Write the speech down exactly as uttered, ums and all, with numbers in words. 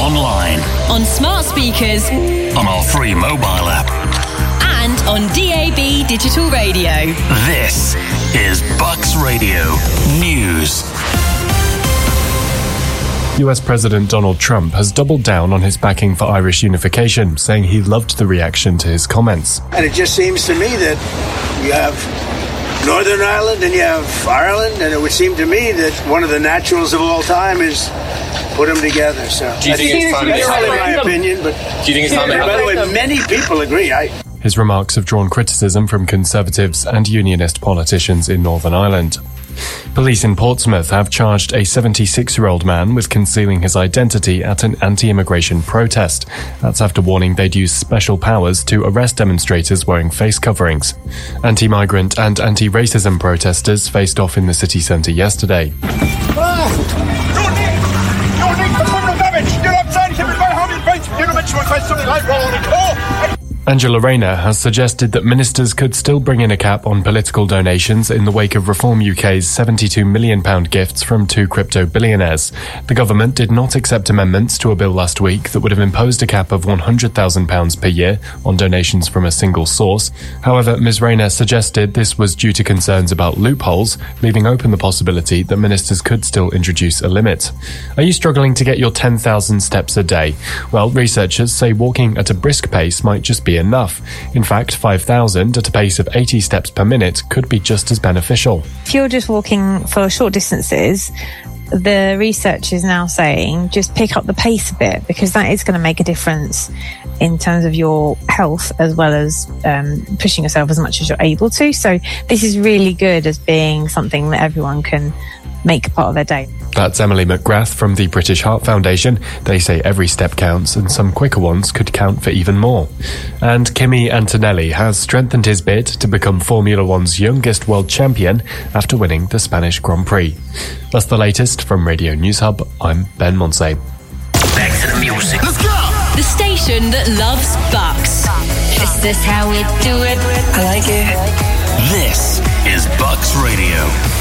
online, on smart speakers, on our free mobile app, and on D A B digital radio. This is Bucks Radio News. U S President Donald Trump has doubled down on his backing for Irish unification, saying he loved the reaction to his comments. And it just seems to me that you have Northern Ireland and you have Ireland, and it would seem to me that one of the naturals of all time is put them together. So do you think it's time? That's only my opinion, but do you think it's time? By the way, many people agree. I. His remarks have drawn criticism from Conservatives and Unionist politicians in Northern Ireland. Police in Portsmouth have charged a seventy-six-year-old man with concealing his identity at an anti-immigration protest. That's after warning they'd use special powers to arrest demonstrators wearing face coverings. Anti-migrant and anti-racism protesters faced off in the city centre yesterday. Angela Rayner has suggested that ministers could still bring in a cap on political donations in the wake of Reform U K's seventy-two million pounds gifts from two crypto billionaires. The government did not accept amendments to a bill last week that would have imposed a cap of one hundred thousand pounds per year on donations from a single source. However, Miz Rayner suggested this was due to concerns about loopholes, leaving open the possibility that ministers could still introduce a limit. Are you struggling to get your ten thousand steps a day? Well, researchers say walking at a brisk pace might just be enough. In fact, five thousand at a pace of eighty steps per minute could be just as beneficial. If you're just walking for short distances, the research is now saying just pick up the pace a bit, because that is going to make a difference in terms of your health as well as um, pushing yourself as much as you're able to. So this is really good as being something that everyone can make part of their day. That's Emily McGrath from the British Heart Foundation. They say every step counts, and some quicker ones could count for even more. And Kimi Antonelli has strengthened his bid to become Formula One's youngest world champion after winning the Spanish Grand Prix. That's the latest from Radio News Hub. I'm Ben Monsey. Back to the music. Let's go! The station that loves Bucks. Is this how we do it? I like it. This is Bucks Radio.